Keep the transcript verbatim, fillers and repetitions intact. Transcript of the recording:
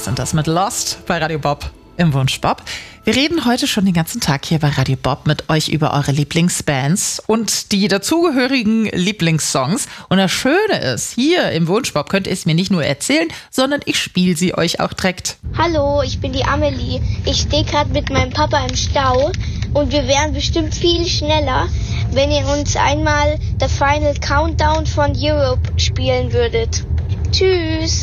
sind das mit Lost bei Radio Bob im Wunsch Bob. Wir reden heute schon den ganzen Tag hier bei Radio Bob mit euch über eure Lieblingsbands und die dazugehörigen Lieblingssongs. Und das Schöne ist, hier im Wunsch Bob könnt ihr es mir nicht nur erzählen, sondern ich spiele sie euch auch direkt. Hallo, ich bin die Amelie. Ich stehe gerade mit meinem Papa im Stau und wir wären bestimmt viel schneller, wenn ihr uns einmal The Final Countdown von Europe spielen würdet. Tschüss!